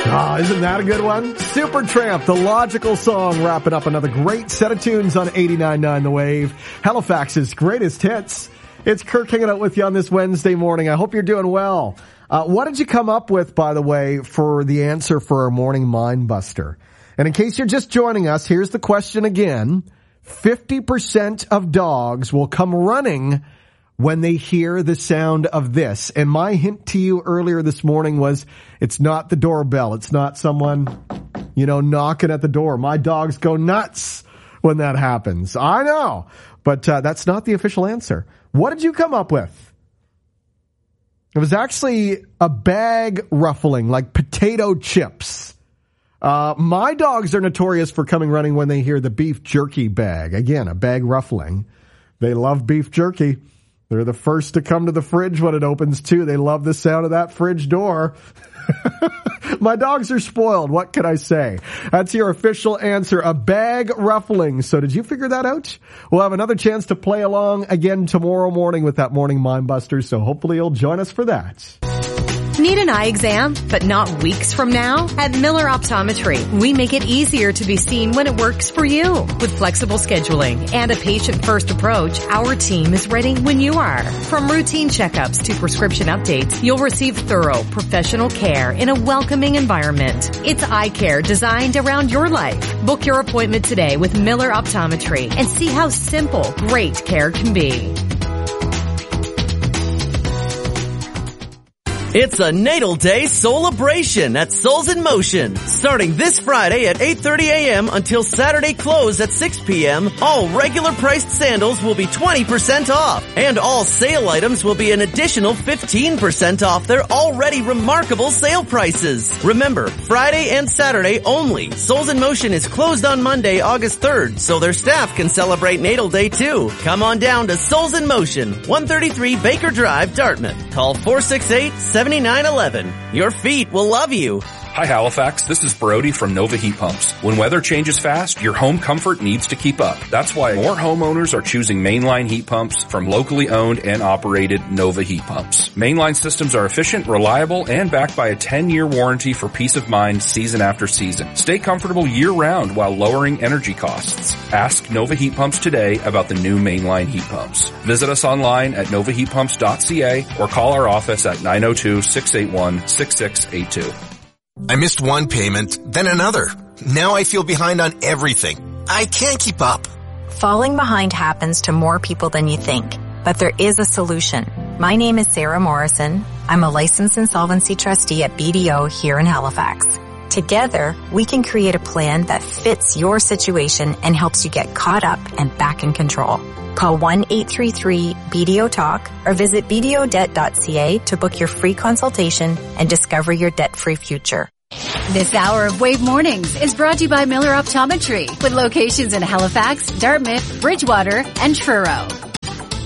Oh, isn't that a good one? Supertramp, the logical song, wrapping up another great set of tunes on 89.9 The Wave. Halifax's greatest hits. It's Kirk hanging out with you on this Wednesday morning. I hope you're doing well. What did you come up with, by the way, for the answer for our morning Mind Buster? And in case you're just joining us, here's the question again. 50% of dogs will come running when they hear the sound of this. And my hint to you earlier this morning was it's not the doorbell. It's not someone, knocking at the door. My dogs go nuts when that happens. I know, but that's not the official answer. What did you come up with? It was actually a bag ruffling, like potato chips. My dogs are notorious for coming running when they hear the beef jerky bag. Again, a bag ruffling. They love beef jerky. They're the first to come to the fridge when it opens, too. They love the sound of that fridge door. My dogs are spoiled. What can I say? That's your official answer, a bag ruffling. So did you figure that out? We'll have another chance to play along again tomorrow morning with that morning Mind Buster, so hopefully you'll join us for that. Need an eye exam, but not weeks from now? At Miller Optometry, we make it easier to be seen when it works for you. With flexible scheduling and a patient-first approach, our team is ready when you are. From routine checkups to prescription updates, you'll receive thorough, professional care in a welcoming environment. It's eye care designed around your life. Book your appointment today with Miller Optometry and see how simple, great care can be. It's a Natal Day celebration at Souls in Motion. Starting this Friday at 8:30 a.m. until Saturday close at 6 p.m., all regular priced sandals will be 20% off. And all sale items will be an additional 15% off their already remarkable sale prices. Remember, Friday and Saturday only. Souls in Motion is closed on Monday, August 3rd, so their staff can celebrate Natal Day too. Come on down to Souls in Motion, 133 Baker Drive, Dartmouth. Call 468-7911. Your feet will love you. Hi Halifax, this is Brody from Nova Heat Pumps. When weather changes fast, your home comfort needs to keep up. That's why more homeowners are choosing mainline heat pumps from locally owned and operated Nova Heat Pumps. Mainline systems are efficient, reliable, and backed by a 10-year warranty for peace of mind season after season. Stay comfortable year-round while lowering energy costs. Ask Nova Heat Pumps today about the new mainline heat pumps. Visit us online at novaheatpumps.ca or call our office at 902-681-6682. I missed one payment, then another. Now I feel behind on everything. I can't keep up. Falling behind happens to more people than you think, but there is a solution. My name is Sarah Morrison. I'm a licensed insolvency trustee at BDO here in Halifax. Together, we can create a plan that fits your situation and helps you get caught up and back in control. Call 1-833-BDO-TALK or visit bdodebt.ca to book your free consultation and discover your debt-free future. This hour of Wave Mornings is brought to you by Miller Optometry with locations in Halifax, Dartmouth, Bridgewater, and Truro.